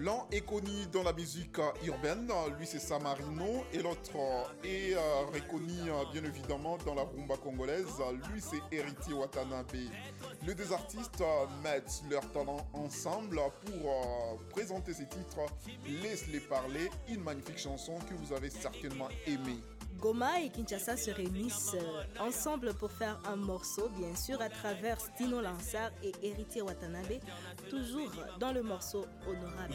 L'un est connu dans la musique urbaine, lui c'est Samarino, et l'autre est reconnu bien évidemment dans la rumba congolaise, lui c'est Héritier Watanabe. Les deux artistes mettent leur talent ensemble pour présenter ces titres. Laisse-les parler, une magnifique chanson que vous avez certainement aimée. Goma et Kinshasa se réunissent ensemble pour faire un morceau, bien sûr, à travers Stino Lansar et Héritier Watanabe, toujours dans le morceau Honorable.